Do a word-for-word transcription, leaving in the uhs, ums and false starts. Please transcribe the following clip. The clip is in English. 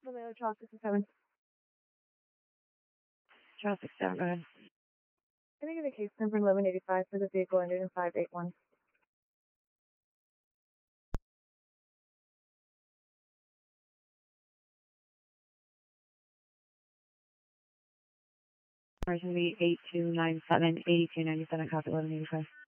Vallejo, Charles sixty-seven. Charles sixty-seven, go ahead. Can I get a case number eleven eighty-five for the vehicle ended in five eight one? Number is going to be eight two nine seven, eighty-two ninety-seven, copy eleven eighty-five.